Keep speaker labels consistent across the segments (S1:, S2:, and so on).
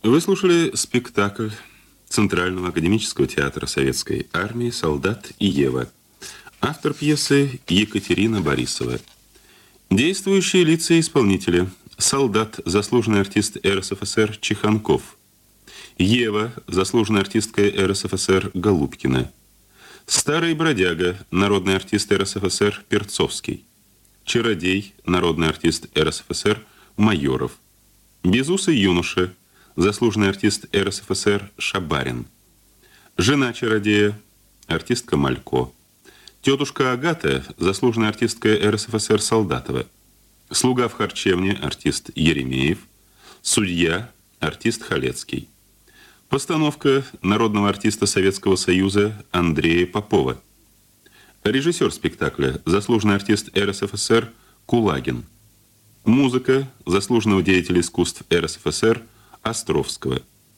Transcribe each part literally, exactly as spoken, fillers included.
S1: Вы слушали спектакль Центрального академического театра Советской Армии «Солдат и Ева». Автор пьесы Екатерина Борисова. Действующие лица и исполнители. Солдат, заслуженный артист эр эс эф эс эр Чеханков. Ева, заслуженная артистка эр эс эф эс эр Голубкина. Старый бродяга, народный артист эр эс эф эс эр Перцовский. Чародей, народный артист эр эс эф эс эр Майоров. Безусый юноша, заслуженный артист эр эс эф эс эр Шабарин. Жена чародея, артистка Малько. Тетушка Агата, заслуженная артистка эр эс эф эс эр Солдатова. Слуга в харчевне, артист Еремеев. Судья, артист Халецкий. Постановка народного артиста Советского Союза Андрея Попова. Режиссер спектакля, заслуженный артист эр эс эф эс эр Кулагин. Музыка заслуженного деятеля искусств эр эс эф эс эр Островского.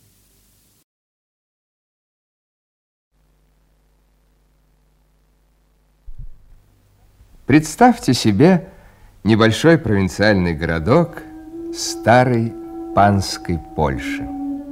S2: Представьте себе небольшой провинциальный городок старой панской Польши.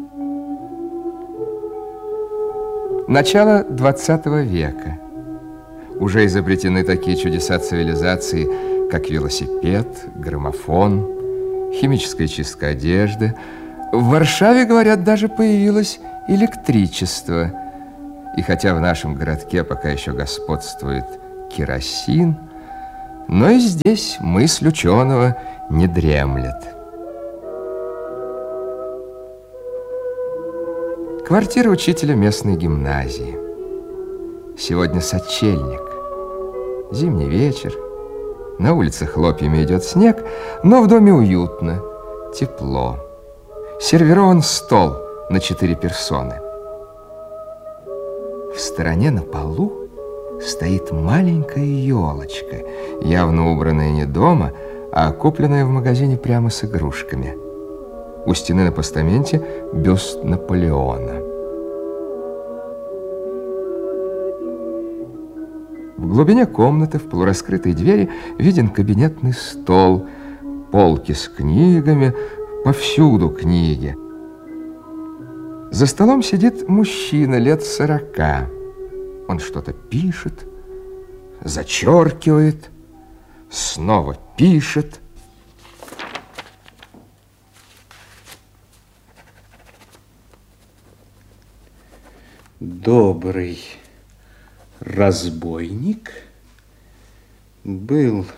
S2: Начало двадцатого века. Уже изобретены такие чудеса цивилизации, как велосипед, граммофон, химическая чистка одежды. В Варшаве, говорят, даже появилось электричество. И хотя в нашем городке пока еще господствует керосин, но и здесь мысль ученого не дремлет. Квартира учителя местной гимназии. Сегодня сочельник. Зимний вечер. На улице хлопьями идет снег, но в доме уютно, тепло. Сервирован стол на четыре персоны. В стороне на полу стоит маленькая елочка, явно убранная не дома, а купленная в магазине прямо с игрушками. У стены на постаменте бюст Наполеона. В глубине комнаты, в полураскрытой двери, виден кабинетный стол, полки с книгами, повсюду книги. За столом сидит мужчина лет сорока. Он что-то пишет, зачеркивает, снова пишет.
S3: Добрый разбойник был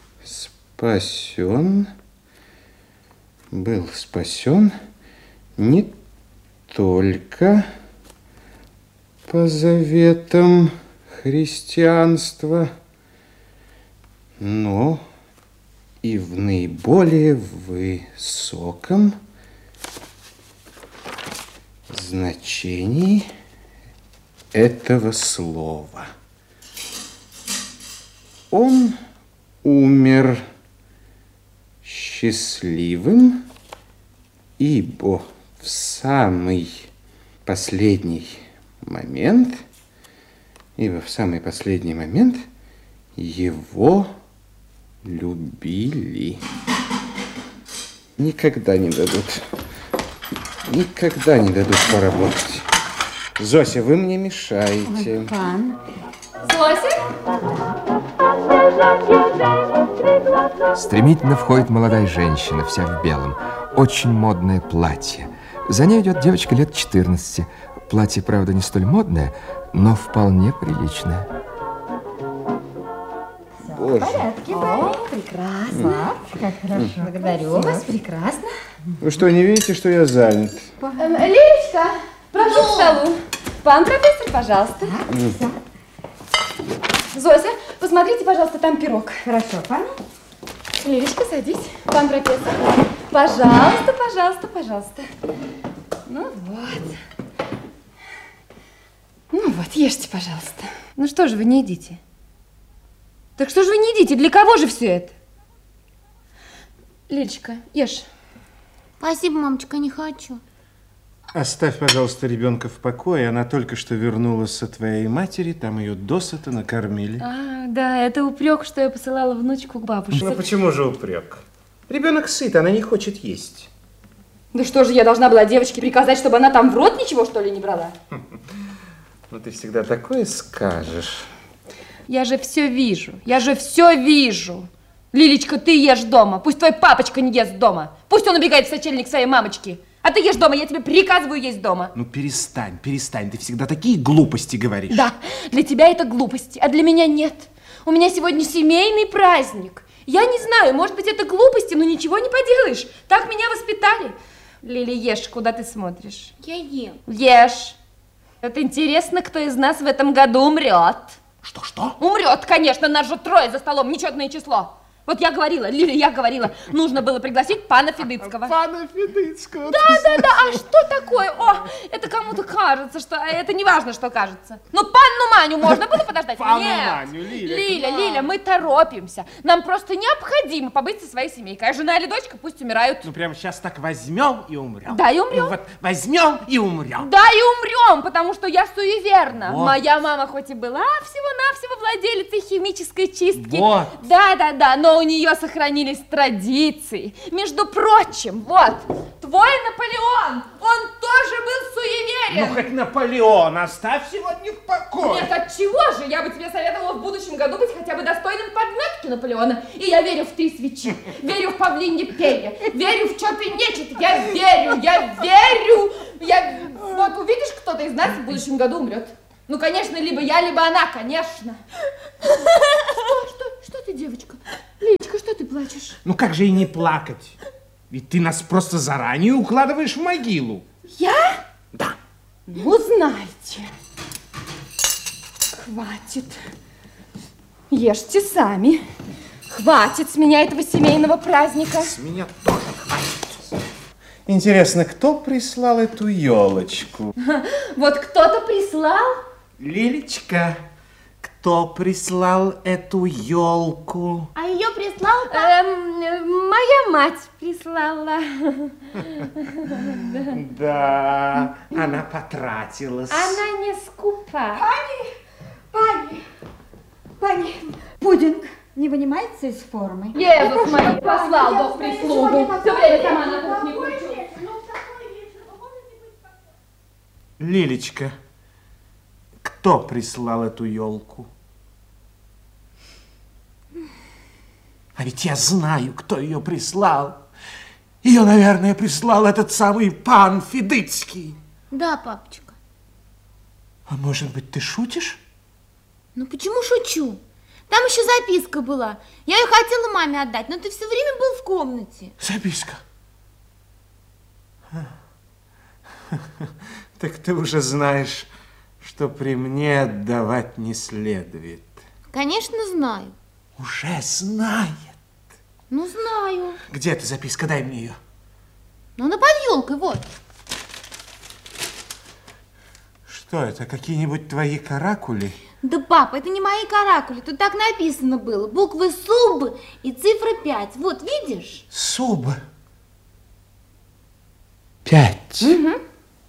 S3: спасен, был спасен не только по заветам христианства, но и в наиболее высоком значении этого слова. Он умер счастливым, ибо в самый последний момент, ибо в самый последний момент его любили. Никогда не дадут, никогда не дадут поработать. Зося, вы мне мешаете.
S4: Ой, пан. Зося?
S2: Стремительно входит молодая женщина, вся в белом. Очень модное платье. За ней идет девочка лет четырнадцати. Платье, правда, не столь модное, но вполне приличное.
S3: Боже.
S4: В порядке, О, прекрасно. Как хорошо. Благодарю вас, прекрасно.
S3: Вы что, не видите, что я занят?
S4: Эм, Лилечка, прошу к столу. Пан профессор, пожалуйста.
S3: Mm.
S4: Зося, посмотрите, пожалуйста, там пирог.
S5: Хорошо, пан.
S4: Лилечка, садись. Пан профессор. Пожалуйста, пожалуйста, пожалуйста. Ну вот. Ну вот, ешьте, пожалуйста. Ну что же вы не едите? Так что же вы не едите? Для кого же все это? Лилечка, ешь.
S5: Спасибо, мамочка, не хочу.
S3: Оставь, пожалуйста, ребенка в покое. Она только что вернулась со твоей матери, там ее досыта накормили.
S4: А, да, это упрек, что я посылала внучку к бабушке.
S3: Ну почему же упрек? Ребенок сыт, она не хочет есть.
S4: Да что же, я должна была девочке приказать, чтобы она там в рот ничего, что ли, не брала?
S3: Ну, ты всегда такое скажешь.
S4: Я же все вижу, я же все вижу. Лилечка, ты ешь дома, пусть твой папочка не ест дома. Пусть он убегает в сочельник своей мамочки. А ты ешь дома, я тебе приказываю есть дома.
S6: Ну, перестань, перестань, ты всегда такие глупости говоришь.
S4: Да, для тебя это глупости, а для меня нет. У меня сегодня семейный праздник. Я не знаю, может быть, это глупости, но ничего не поделаешь. Так меня воспитали. Лили, ешь, куда ты смотришь?
S5: Я ем.
S4: Ешь. Это интересно, кто из нас в этом году умрет.
S6: Что-что?
S4: Умрет, конечно, нас же трое за столом, нечетное число. Вот я говорила, Лили, я говорила, нужно было пригласить пана Федыцкого.
S6: Пана Федыцкого.
S4: Да, да, да, а что такое? О, это кому-то кажется, что это не важно, что кажется. Ну, панну Маню можно было подождать?
S6: Панну
S4: Нет.
S6: Маню, Лиля,
S4: Лиля,
S6: да.
S4: Лиля, мы торопимся. Нам просто необходимо побыть со своей семейкой. А жена или дочка пусть умирают.
S6: Ну, прямо сейчас так возьмем и умрем.
S4: Да, и умрем.
S6: Ну, вот возьмем и умрем.
S4: Да, и умрем, потому что я суеверна.
S6: Вот.
S4: Моя мама хоть и была всего-навсего владелицей химической чистки.
S6: Вот.
S4: Да, да, да, но у нее сохранились традиции. Между прочим, вот, твой Наполеон, он тоже был суеверен.
S6: Ну, хоть Наполеон, оставь сегодня в покое.
S4: Нет, от чего же? Я бы тебе советовала в будущем году быть хотя бы достойным подметки Наполеона. И я верю в три свечи, верю в павлинье перья, верю в что-то нечто. Я верю, я верю. Я... Вот увидишь, кто-то из нас в будущем году умрет. Ну, конечно, либо я, либо она, конечно. Что, что, что ты, девочка? Лилечка, что ты плачешь?
S6: Ну, как же и не плакать? Ведь ты нас просто заранее укладываешь в могилу.
S4: Я?
S6: Да.
S4: Ну, знаете. Хватит. Ешьте сами. Хватит с меня этого семейного праздника.
S6: С меня тоже хватит.
S3: Интересно, кто прислал эту елочку?
S4: Вот кто-то прислал.
S6: Лилечка, кто прислал эту елку?
S5: А ее прислал папа?
S4: Эм, моя мать прислала.
S6: Да, она потратилась.
S4: Она не скупа.
S7: Пани, пани, пани, пудинг не вынимается из формы.
S4: Иисус мой, послал Бог прислугу. Все время сама на кухне кручу.
S6: Лилечка, кто прислал эту елку? А ведь я знаю, кто ее прислал. Ее, наверное, прислал этот самый пан Федыцкий.
S5: Да, папочка.
S6: А может быть, ты шутишь?
S5: Ну почему шучу? Там еще записка была. Я ее хотела маме отдать, но ты все время был в комнате.
S6: Записка. Так ты уже знаешь, что при мне отдавать не следует.
S5: Конечно, знаю.
S6: Уже знает.
S5: Ну, знаю.
S6: Где эта записка? Дай мне ее.
S5: Ну, она под елкой, вот.
S6: Что это, какие-нибудь твои каракули?
S5: Да, папа, это не мои каракули. Тут так написано было. Буквы СУБ и цифра пять. Вот, видишь?
S6: Суб. Пять.
S5: Угу.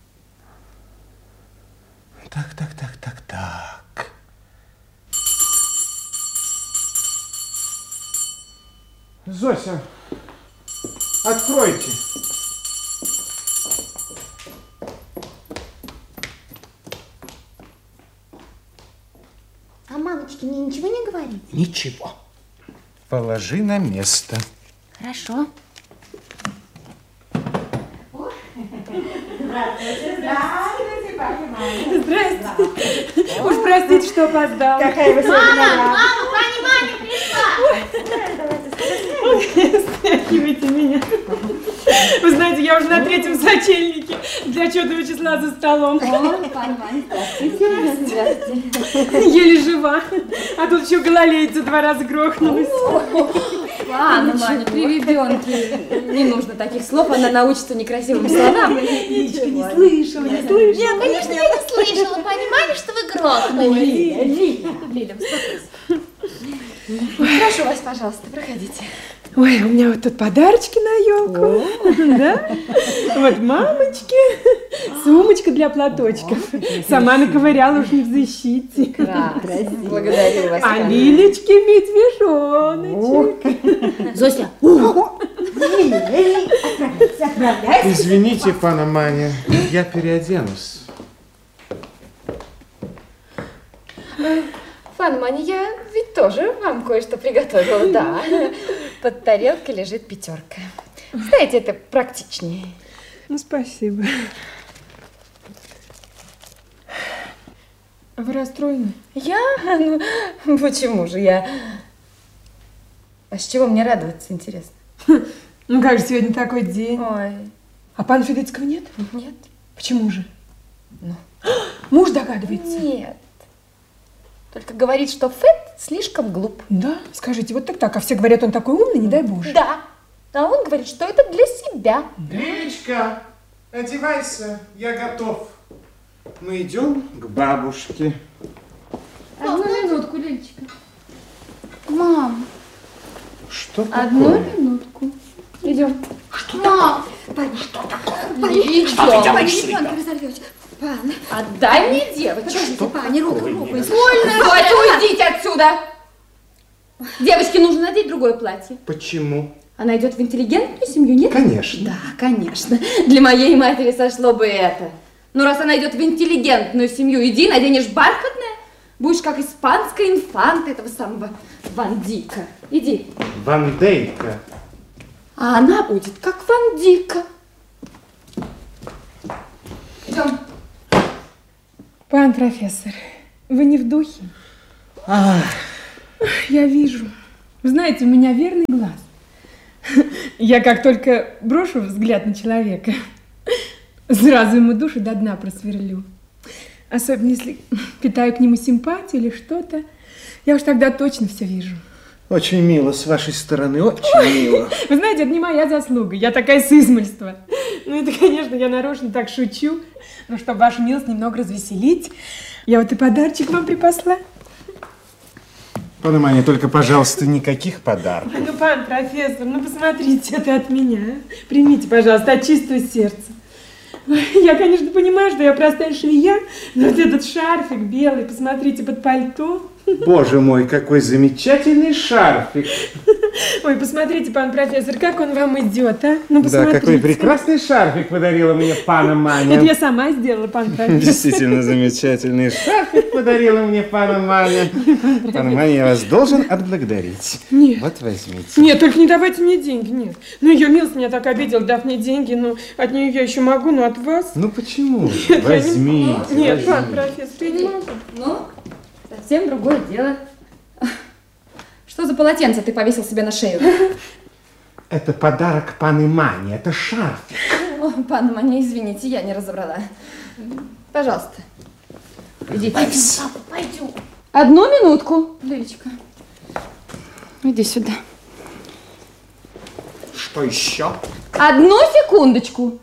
S6: Так, так, так, так, так. Зося, откройте.
S5: А мамочке мне ничего не говорите?
S6: Ничего.
S3: Положи на место.
S5: Хорошо.
S7: Здравствуйте.
S8: Уж простите, что опоздала.
S7: Какая вы сегодня
S5: Мама,
S7: рада.
S5: мама, пани Маня пришла.
S8: Стряхивайте меня. Вы знаете, я уже на третьем сочельнике для четного числа за столом.
S7: О, пани Маня, здравствуйте. Здравствуйте.
S8: Еле жива. А тут еще гололедица два раза грохнулась.
S4: Ладно, Маня, при ребенке не нужно таких слов, она научится некрасивым словам.
S8: Лилечка, не слышала, не слышала.
S5: Нет, конечно, я не слышала, пани Маня, что вы грохнули.
S4: Лиля, Лиля, Лиля, успокойся. Прошу вас, пожалуйста, проходите.
S8: Ой, у меня вот тут подарочки на елку. Да? Вот мамочки. Сумочка для платочков. Сама наковыряла, уж не в защите.
S4: Красиво. Благодарю вас.
S8: А Лилечке медвежоночек.
S5: Зося,
S8: Отправляйся, отправляйся.
S3: Извините, пана Маня, я переоденусь.
S4: Пан Маня, я ведь тоже вам кое-что приготовила, да. Под тарелкой лежит пятерка. Знаете, это практичнее.
S8: Ну, спасибо. Вы расстроены?
S4: Я? Ну, почему же я? А с чего мне радоваться, интересно?
S8: Ну, как же сегодня такой день?
S4: Ой.
S8: А пана Федицкого нет?
S4: Нет.
S8: Почему же?
S4: Ну.
S8: Муж догадывается?
S4: Нет. Только говорит, что Фед слишком глуп.
S8: Да? Скажите, вот так-так, а все говорят, он такой умный, не дай боже.
S4: Да. А он говорит, что это для себя.
S3: Лилечка, одевайся, я готов. Мы идем к бабушке.
S4: Одну минутку, Лилечка. Мам.
S3: Что такое?
S4: Одну минутку. Идем.
S7: Что Мам! Пани, что такое? Идем. Что ты делаешь, ребенка разорвете. Пан.
S4: Отдай мне девочку.
S7: Подождите, пани, руку, руку.
S4: Больно. Зося, уйдите отсюда. Девочке нужно надеть другое платье.
S3: Почему?
S4: Она идет в интеллигентную семью, нет?
S3: Конечно.
S4: Да, конечно. Для моей матери сошло бы это. Но раз она идет в интеллигентную семью, иди, наденешь бархатное. Будешь как испанская инфанта этого самого Ван Дика. Иди.
S3: Ван Дейка.
S4: А она будет как Ван Дика. Идем.
S8: Пан профессор, вы не в духе?
S3: Ах.
S8: Я вижу. Вы знаете, у меня верный глаз. Я как только брошу взгляд на человека, сразу ему душу до дна просверлю. Особенно если питаю к нему симпатию или что-то, я уж тогда точно все вижу.
S3: Очень мило с вашей стороны, очень мило.
S8: Вы знаете, это не моя заслуга, я такая с измольства. Ну это, конечно, я нарочно так шучу, но чтобы вашу милость немного развеселить, я вот и подарочек вам припасла.
S3: Пана Маня, только, пожалуйста, никаких подарков.
S8: Ну, пан профессор, ну посмотрите, это от меня. Примите, пожалуйста, от чистого сердца. Я, конечно, понимаю, что я простая швея, но вот этот шарфик белый, посмотрите, под пальто.
S3: Боже мой, какой замечательный шарфик.
S8: Ой, посмотрите, пан профессор, как он вам идет, а? Ну, посмотрите.
S3: Да, какой прекрасный шарфик подарила мне пана Маня.
S8: Это я сама сделала, пан профессор.
S3: Действительно замечательный шарфик подарила мне пана Маня. Пана Маня, я вас должен отблагодарить.
S8: Нет.
S3: Вот возьмите.
S8: Нет, только не давайте мне деньги, нет. Ну, ее милость меня так обидела, дав мне деньги, ну, от нее я еще могу, но от вас...
S3: Ну, почему?
S8: Нет,
S3: Возьмите,
S8: я не... Нет,
S3: возьмите.
S8: пан профессор, я не могу.
S4: Ну, совсем другое дело. Что за полотенце ты повесил себе на шею?
S3: Это подарок паны Мане, это шарфик.
S4: О, пан Маня, извините, я не разобрала. Пожалуйста, идите.
S7: Папа, пойдем.
S4: Одну минутку, Лилечка. Иди сюда.
S3: Что еще?
S4: Одну секундочку.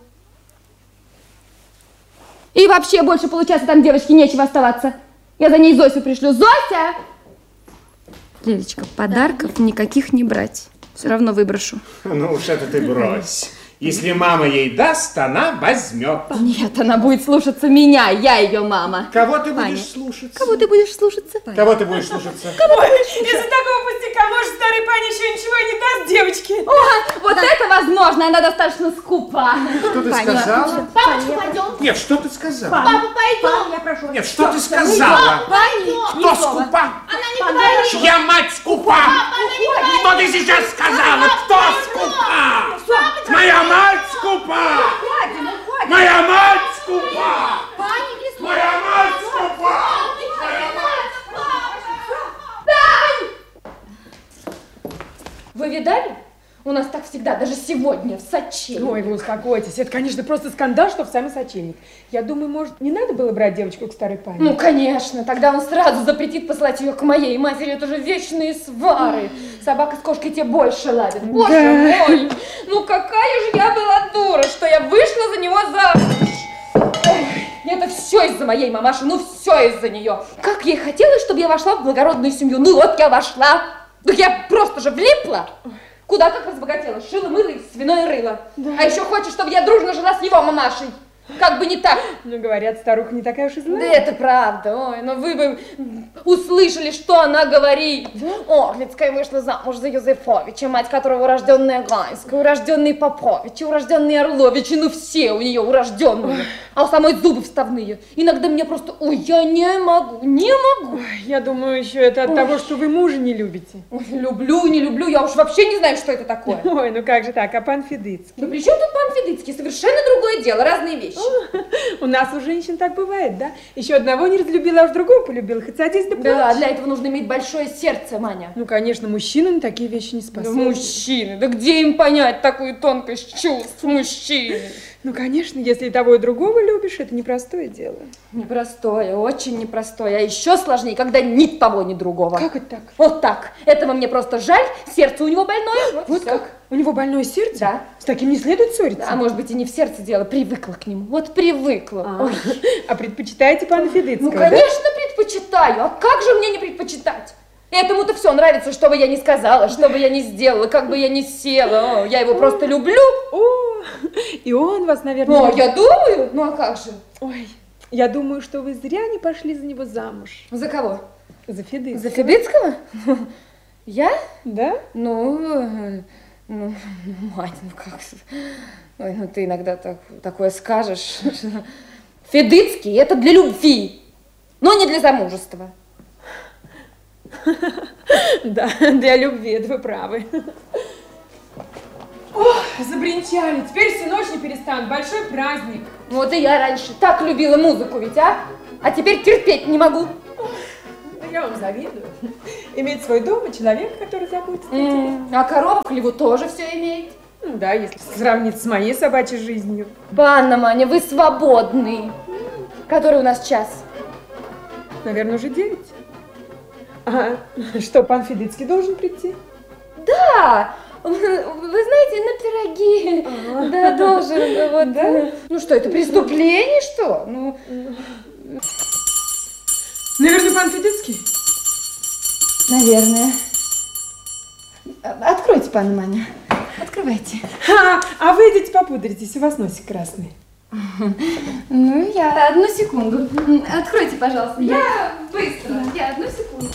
S4: И вообще больше получается там девочке нечего оставаться. Я за ней Зосю пришлю. Зося! Лилечка, подарков никаких не брать. Все равно выброшу.
S3: Ну уж это ты брось. Если мама ей даст, она возьмет.
S4: Нет, она будет слушаться меня, я ее мама.
S3: Кого ты
S4: Паня.
S3: будешь слушаться?
S4: Кого ты будешь слушаться?
S3: Кого ты будешь слушаться?
S8: Ой, из-за такого пустяка, может, старый пан еще ничего и не даст девочке?
S4: О, вот это возможно, она достаточно скупа.
S3: Что ты сказала?
S7: Папочка, пойдем.
S3: Нет, что ты сказала?
S7: Папа, пойдем. Я прошу.
S3: Нет, что ты сказала? Кто скупа?
S7: Она не говорит.
S3: Чья мать скупа? Что ты сейчас сказала? Кто скупа? Моя мать скупа! Моя мать скупа! Моя мать скупа! Моя мать скупа!
S4: Вы видали? У нас так всегда, даже сегодня, в сочельник.
S8: Ой, вы успокойтесь. Это, конечно, просто скандал, что в самый сочельник. Я думаю, может, не надо было брать девочку к старой пане?
S4: Ну, конечно. Тогда он сразу запретит посылать ее к моей матери. Это же вечные свары. Собака с кошкой тебе больше ладит. Боже
S8: Да.
S4: мой! Ну, какая же я была дура, что я вышла за него замуж. Ой, это все из-за моей мамаши. Ну, все из-за нее. Как ей хотелось, чтобы я вошла в благородную семью. Ну, вот я вошла. Да я просто же влипла. Куда как разбогатела. Шила, мыла и свиное рыло. Да. А еще хочешь, чтобы я дружно жила с его мамашей. Как бы не так.
S8: Ну, говорят, старуха не такая уж и злая.
S4: Да это правда. Ой, но вы бы услышали, что она говорит. Орлицкая вышла замуж за Юзефовича, мать которого урожденная Ганская, урожденные Поповичи, урожденные Орловичи, ну все у нее урожденные. А у самой зубы вставные. Иногда мне просто, ой, я не могу, не могу.
S8: Ой, я думаю, еще это от ой. того, что вы мужа не любите.
S4: Ой, люблю, не люблю, я уж вообще не знаю, что это такое.
S8: Ой, ну как же так, а пан Федыцкий?
S4: Ну при чем тут пан Федыцкий? Совершенно другое дело, разные вещи.
S8: У нас у женщин так бывает, да? Еще одного не разлюбила, а уж другого полюбила. Хоть садись да плачь.
S4: Да, для этого нужно иметь большое сердце, Маня.
S8: Ну, конечно, мужчины на такие вещи не способны.
S4: Да, мужчины, да где им понять такую тонкость чувств, мужчины?
S8: Ну, конечно, если и того, и другого любишь, это непростое дело.
S4: Непростое, очень непростое. А еще сложнее, когда ни того, ни другого.
S8: Как это так?
S4: Вот так. Этого мне просто жаль, сердце у него больное. Вот,
S8: вот как? У него больное сердце?
S4: Да.
S8: С таким не следует ссориться?
S4: А может быть, и не в сердце дело, привыкла к нему. Вот привыкла.
S8: А, Ой. а предпочитаете пана Федыцкого?
S4: Ну, конечно,
S8: да?
S4: предпочитаю. А как же мне не предпочитать? Этому-то все нравится, что бы я ни сказала, что бы я ни сделала, как бы я ни села. О, я его просто люблю.
S8: О, и он вас, наверное...
S4: О, я думаю. Ну, а как же?
S8: Ой, я думаю, что вы зря не пошли за него замуж.
S4: За кого?
S8: За Федыцкого.
S4: За Федыцкого? Я?
S8: Да?
S4: Ну, ну, мать, ну как... Ой, ну ты иногда так, такое скажешь. Федыцкий – это для любви, но не для замужества.
S8: Да, для любви, это вы правы. Ох, забринчали, теперь всю ночь не перестанут, большой праздник.
S4: Вот и я раньше так любила музыку ведь, а? А теперь терпеть не могу.
S8: Да я вам завидую. Иметь свой дом и человека, который заботится о тебе.
S4: А корова в хлеву тоже все имеет.
S8: Ну да, если сравнить с моей собачьей жизнью.
S4: Банна, Маня, вы свободны. Который у нас час?
S8: Наверное, уже девять. А что, пан Федыцкий должен прийти?
S4: Да, вы знаете, на пироги. А-а-а. Да, должен. Вот. Да? Ну что, это преступление, что? Ну...
S8: Наверное, пан Федыцкий?
S4: Наверное. Откройте, пан Маня. Открывайте.
S8: А, а вы идите попудритесь, у вас носик красный.
S4: Ну, я одну секунду. Откройте, пожалуйста. Я быстро. Я одну секунду.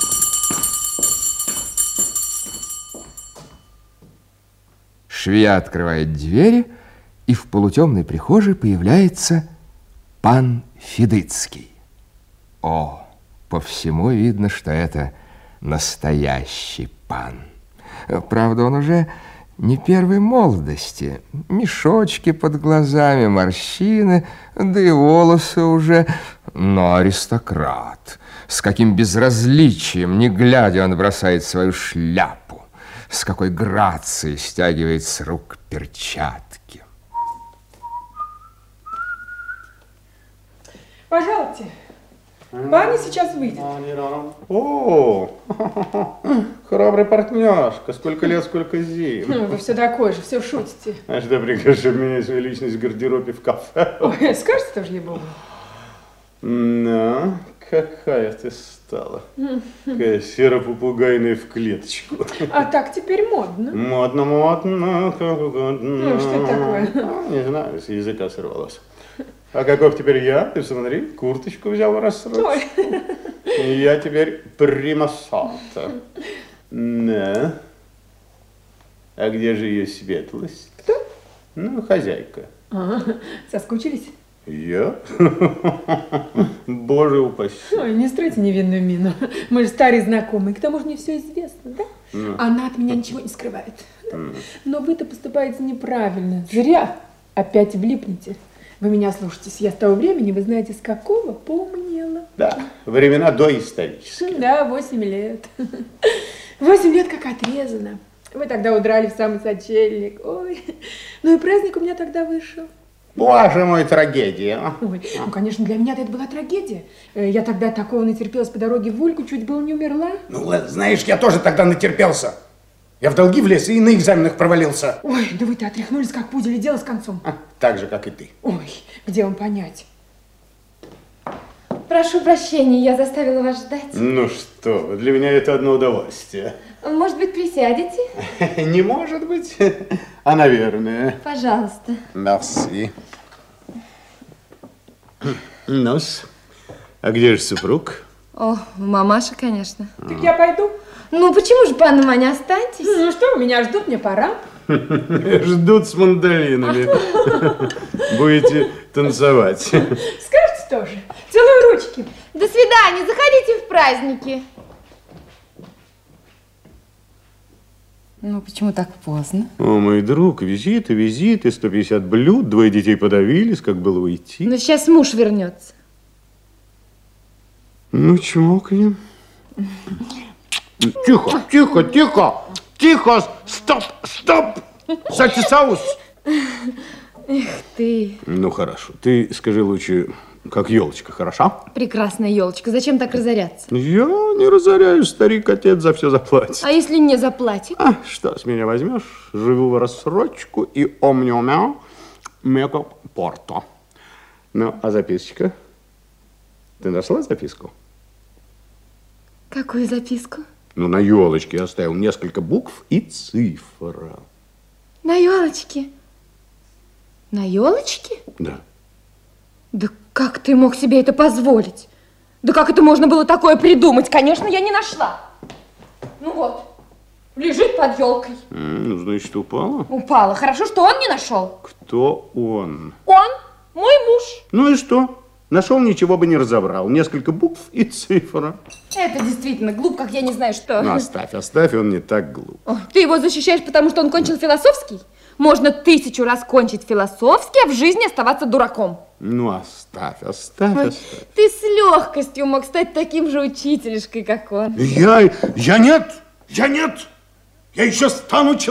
S2: Швея открывает двери, и в полутемной прихожей появляется пан Федыцкий. О, по всему видно, что это настоящий пан. Правда, он уже не первой молодости. Мешочки под глазами, морщины, да и волосы уже. Но аристократ. С каким безразличием, не глядя, он бросает свою шляпу. С какой грацией стягивает с рук перчатки.
S8: Пожалуйте. Паня сейчас выйдет.
S3: О, храбрый партнершка. Сколько лет, сколько зим.
S8: Ну, вы все такой же, все шутите.
S3: А что прикажешь обменять свою личность в гардеробе в кафе?
S8: Ой, скажете тоже, ей-богу.
S3: Да, какая ты стала. Такая серо-попугайная в клеточку.
S8: А так теперь модно.
S3: Модно, модно, как угодно.
S8: Ну, что такое?
S3: Не знаю, с языка сорвалось. А каков теперь я? Ты смотри, курточку взял в рассрочку. И я теперь примасата. Да. А где же ее светлость?
S8: Кто?
S3: Ну, хозяйка.
S8: А, соскучились?
S3: Я? Боже упаси.
S8: Ой, не стройте невинную мину. Мы же старые знакомые, к тому же мне все известно, да? Mm. Она от меня ничего не скрывает. Mm. Но вы-то поступаете неправильно. Зря опять влипнете. Вы меня слушаетесь. Я с того времени, вы знаете, с какого поумнела.
S3: Да, времена доисторические.
S8: Да, восемь лет. Восемь лет как отрезано. Вы тогда удрали в самый сочельник. Ой, ну и праздник у меня тогда вышел.
S3: Боже мой, трагедия.
S8: Ой, ну, конечно, для меня это была трагедия. Я тогда такого натерпелась по дороге в Ульку, чуть было не умерла.
S6: Ну, знаешь, я тоже тогда натерпелся. Я в долги влез и на экзаменах провалился.
S8: Ой, да вы-то отряхнулись, как пудель, дело с концом.
S3: А, так же, как и ты.
S8: Ой, где вам понять?
S4: Прошу прощения, я заставила вас ждать.
S3: Ну что, для меня это одно удовольствие.
S4: Может быть, присядете?
S3: Не может быть, а наверное.
S4: Пожалуйста.
S3: Мерси. Ну-с, а где же супруг?
S4: О, мамаша, конечно.
S8: Так я пойду.
S4: Ну, почему же, панна Маня, останьтесь?
S8: Ну что, меня ждут, мне пора.
S3: Ждут с мандолинами. Будете танцевать.
S8: Скажете тоже. Целую ручки.
S5: До свидания, заходите в праздники.
S4: Ну, почему так поздно?
S3: О, мой друг, визиты, визиты, сто пятьдесят блюд, двое детей подавились, как было уйти.
S4: Ну, сейчас муж вернется.
S3: Ну, чмокнем. Тихо, тихо, тихо, тихо, стоп, стоп, затесаус.
S4: Эх ты.
S3: Ну, хорошо, ты скажи лучше, как елочка, хороша?
S4: Прекрасная елочка, зачем так разоряться?
S3: Я не разоряюсь, старик-отец за все заплатит.
S4: А если не заплатит?
S3: А, что с меня возьмешь? Живу в рассрочку и омнио-мяу, меко порто. Ну, а записочка? Ты нашла записку?
S4: Какую записку?
S3: Ну, на елочке я оставил несколько букв и цифра.
S4: На елочке? На елочке?
S3: Да.
S4: Да как ты мог себе это позволить? Да как это можно было такое придумать? Конечно, я не нашла. Ну вот, лежит под елкой.
S3: Ну, значит, упала?
S4: Упала. Хорошо, что он не нашел.
S3: Кто он?
S4: Он мой муж.
S3: Ну и что? Нашел, ничего бы не разобрал. Несколько букв и цифра.
S4: Это действительно глуп, как я не знаю что.
S3: Ну, оставь, оставь, он не так глуп.
S4: О, ты его защищаешь, потому что он кончил философский? Можно тысячу раз кончить философский, а в жизни оставаться дураком.
S3: Ну, оставь, оставь,
S4: Ой,
S3: оставь.
S4: ты с легкостью мог стать таким же учителешкой, как он.
S3: Я, я нет, я нет. Я еще стану человеком.